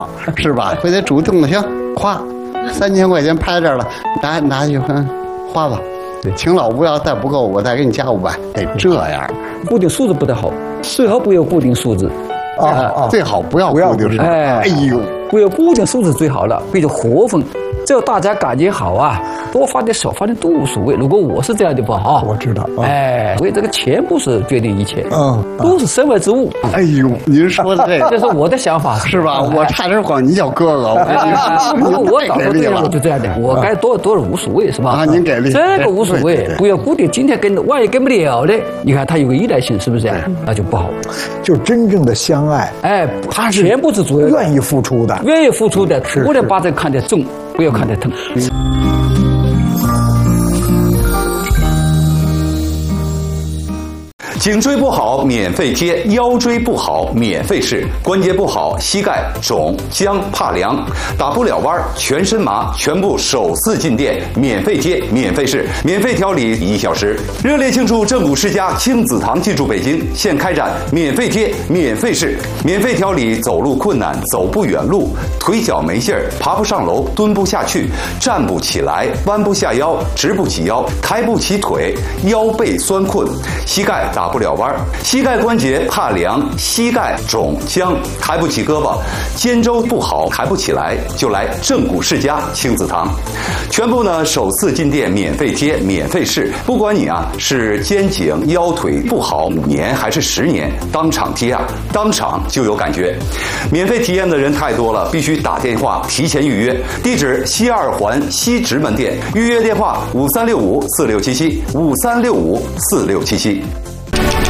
是吧？非得主动的，行，花3000块钱拍这儿了，拿去花吧。对，请老不要，再不够我再给你加500，得这样。 固定数字不太好，最好不要固定数字。 最好不要固定数字。哎呦， 不要固定数字最好了，比如活分。只要大家感觉好啊，多发点少发点都无所谓。如果我是这样的话啊， 我知道。 所以这个钱不是决定一切，都是身外之物。 哎呦，您说的这是我的想法， 是吧？我差点管您叫哥哥。 我早就对了，就这样的，我该多少无所谓，是吧？ 啊，您给力， 这个无所谓，不要固定。今天万一跟不了的，你看他有个依赖性，是不是？那就不好。 就真正的相爱， 他全部是主要愿意付出的， 不能把这看得重。不要看得疼。 颈椎不好免费贴，腰椎不好免费试，关节不好膝盖肿僵怕凉，打不了弯全身麻，全部首次进店免费贴免费试，免费调理1小时。热烈庆祝正骨世家亲子堂进驻北京，现开展免费贴免费试，免费调理走路困难、走不远路、腿脚没劲儿、爬不上楼、蹲不下去、站不起来、弯不下腰、直不起腰、抬不起腿、腰背酸困、膝盖打不了弯，膝盖关节怕凉，膝盖肿僵，抬不起胳膊，肩周不好，抬不起来，就来正骨世家亲子堂，全部呢首次进店免费贴免费试，不管你是肩颈腰腿不好5年还是10年，当场贴当场就有感觉。免费体验的人太多了，必须打电话提前预约。地址西2环西直门店，预约电话5365467753654677。